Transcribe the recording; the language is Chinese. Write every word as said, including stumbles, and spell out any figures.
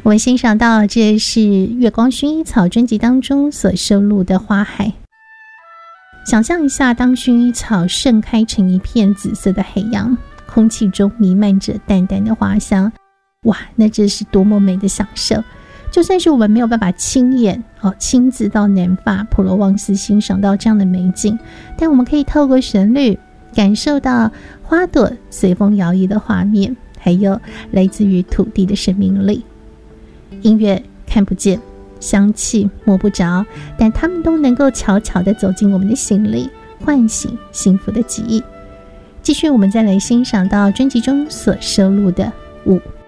我们欣赏到这是月光薰衣草专辑当中所收录的花海。想象一下，当薰衣草盛开成一片紫色的海洋，空气中弥漫着淡淡的花香，哇，那这是多么美的享受。就算是我们没有办法亲眼、哦、亲自到南法普罗旺斯欣赏到这样的美景，但我们可以透过旋律感受到花朵随风摇曳的画面，还有来自于土地的生命力。音乐看不见，香气摸不着，但它们都能够悄悄地走进我们的心里，唤醒幸福的记忆。继续我们再来欣赏到专辑中所收录的舞。